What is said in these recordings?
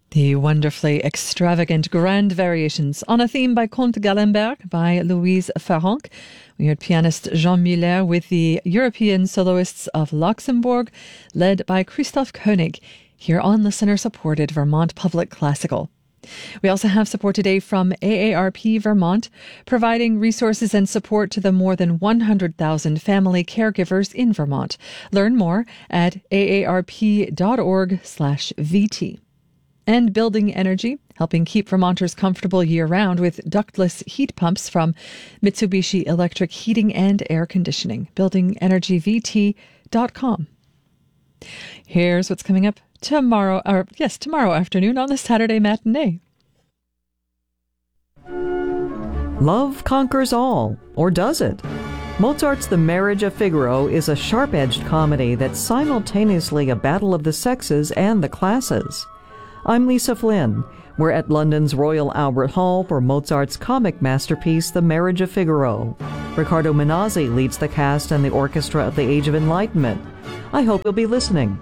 The wonderfully extravagant grand variations on a theme by Comte Gallenberg by Louise Farrenc. We heard pianist Jean Muller with the European Soloists of Luxembourg, led by Christoph Koenig, here on listener-supported Vermont Public Classical. We also have support today from AARP Vermont, providing resources and support to the more than 100,000 family caregivers in Vermont. Learn more at aarp.org/VT. And Building Energy, helping keep Vermonters comfortable year-round with ductless heat pumps from Mitsubishi Electric Heating and Air Conditioning. BuildingEnergyVT.com. Here's what's coming up tomorrow afternoon on the Saturday matinee. Love conquers all, or does it? Mozart's The Marriage of Figaro is a sharp-edged comedy that's simultaneously a battle of the sexes and the classes. I'm Lisa Flynn. We're at London's Royal Albert Hall for Mozart's comic masterpiece, The Marriage of Figaro. Riccardo Minazzi leads the cast and the orchestra of the Age of Enlightenment. I hope you'll be listening.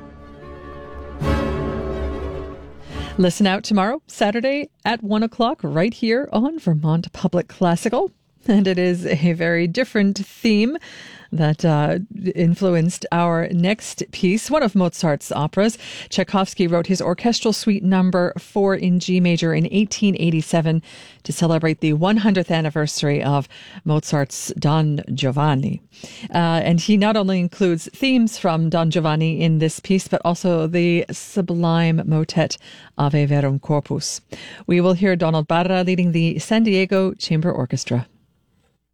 Listen out tomorrow, Saturday at 1 o'clock, right here on Vermont Public Classical. And it is a very different theme that influenced our next piece, one of Mozart's operas. Tchaikovsky wrote his Orchestral Suite Number 4 in G major in 1887 to celebrate the 100th anniversary of Mozart's Don Giovanni. And he not only includes themes from Don Giovanni in this piece, but also the sublime motet Ave Verum Corpus. We will hear Donald Barra leading the San Diego Chamber Orchestra.